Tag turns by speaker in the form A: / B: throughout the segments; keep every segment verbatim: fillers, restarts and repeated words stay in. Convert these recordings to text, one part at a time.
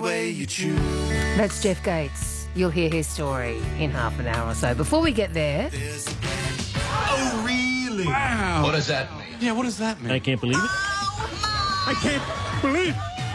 A: way you choose.
B: That's Jeff Gates. You'll hear his story in half an hour or so. Before we get there...
A: Oh, really?
C: Wow.
D: What does that mean?
C: Yeah, what does that mean?
E: I can't believe it.
C: I can't believe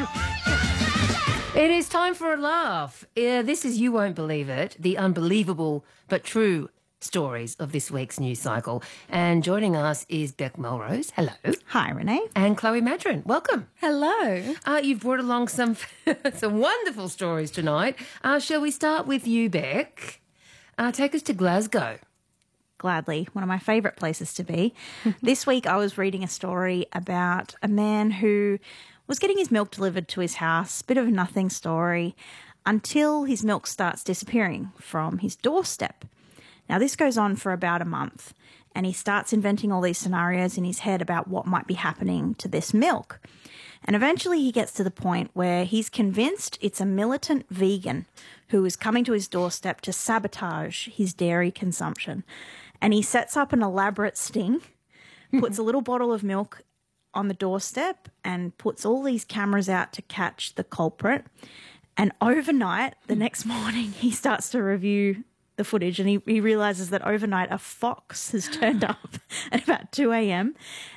B: It is time for a laugh. Uh, this is You Won't Believe It, the unbelievable but true stories of this week's news cycle. And joining us is Beck Melrose. Hello.
F: Hi, Renee.
B: And Chloe Madron. Welcome.
F: Hello.
B: Uh, you've brought along some some wonderful stories tonight. Uh, shall we start with you, Beck? Uh, take us to Glasgow.
F: Gladly, one of my favourite places to be. This week I was reading a story about a man who was getting his milk delivered to his house, bit of a nothing story, until his milk starts disappearing from his doorstep. Now, this goes on for about a month, and he starts inventing all these scenarios in his head about what might be happening to this milk. And eventually he gets to the point where he's convinced it's a militant vegan who is coming to his doorstep to sabotage his dairy consumption. And he sets up an elaborate sting, puts a little bottle of milk on the doorstep and puts all these cameras out to catch the culprit. And overnight, the next morning, he starts to review the footage and he, he realises that overnight a fox has turned up at about two a.m.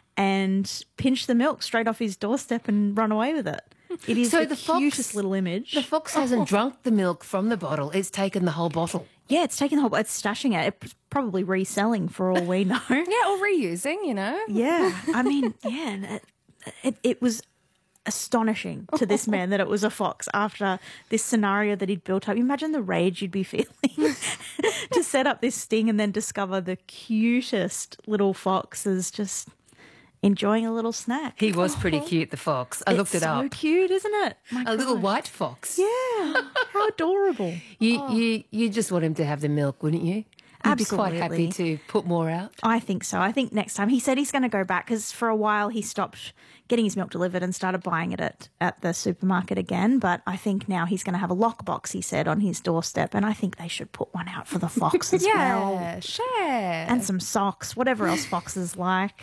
F: and pinched the milk straight off his doorstep and run away with it. It is
B: So
F: the,
B: the fox-
F: cutest little image.
B: The fox hasn't
F: Oh.
B: drunk the milk from the bottle. It's taken the whole bottle.
F: Yeah, it's taking the whole, it's stashing it. It's probably reselling for all we know.
G: Yeah, or reusing, you know.
F: Yeah, I mean, yeah, and it, it, it was astonishing to this man that it was a fox after this scenario that he'd built up. You imagine the rage you'd be feeling to set up this sting and then discover the cutest little fox is just enjoying a little snack.
B: He was pretty cute, the fox. I looked
F: It's
B: it
F: so
B: up.
F: cute, isn't it? My
B: A little
F: gosh.
B: white fox.
F: Yeah, how adorable.
B: You, you, you just want him to have the milk, wouldn't you? You'd be quite happy
F: Absolutely.
B: to put more out.
F: I think so. I think next time. He said he's going to go back because for a while he stopped getting his milk delivered and started buying it at, at the supermarket again. But I think now he's going to have a lockbox, he said, on his doorstep. And I think they should put one out for the fox as well.
G: Yeah, share.
F: And some socks, whatever else foxes like.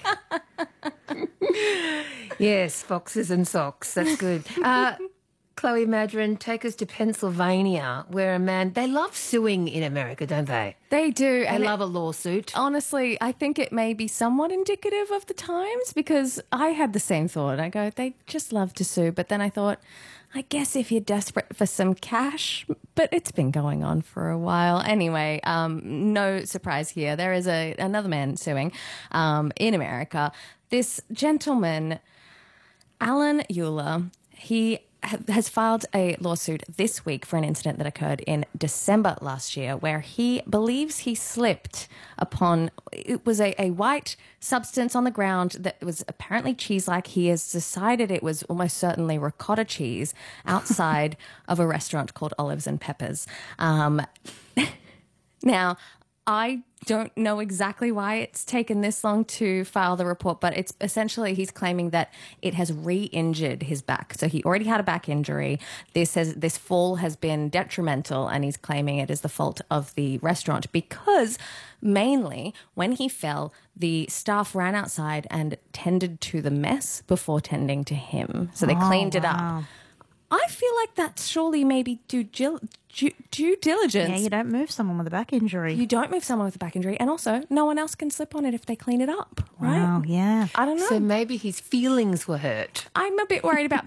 B: Yes, foxes and socks. That's good. Uh, Chloe Madron, take us to Pennsylvania, where a man, they love suing in America, don't they?
G: They do.
B: They
G: and
B: love
G: it-
B: a lawsuit.
G: Honestly, I think it may be somewhat indicative of the times because I had the same thought. I go, they just love to sue. But then I thought, I guess if you're desperate for some cash, but it's been going on for a while. Anyway, um, no surprise here. There is a another man suing um, in America. This gentleman, Alan Euler, he has filed a lawsuit this week for an incident that occurred in December last year where he believes he slipped upon, it was a, a white substance on the ground that was apparently cheese-like. He has decided it was almost certainly ricotta cheese outside of a restaurant called Olives and Peppers. Um, now, I don't know exactly why it's taken this long to file the report, but it's essentially he's claiming that it has re-injured his back. So he already had a back injury. This has this fall has been detrimental, and he's claiming it is the fault of the restaurant because mainly when he fell, the staff ran outside and tended to the mess before tending to him. So they
F: Oh,
G: cleaned it
F: wow.
G: up. I feel like that's surely maybe due, gil- due, due diligence.
F: Yeah, you don't move someone with a back injury.
G: You don't move someone with a back injury, and also no one else can slip on it if they clean it up, right?
F: Wow, yeah.
G: I don't know.
B: So maybe his feelings were hurt.
G: I'm a bit worried about